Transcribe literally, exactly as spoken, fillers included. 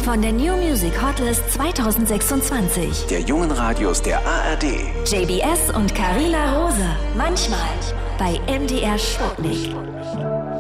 von der New Music Hotlist zwanzig sechsundzwanzig. Der jungen Radios der A R D. J B S und Carina Rose. Manchmal bei M D R Sputnik.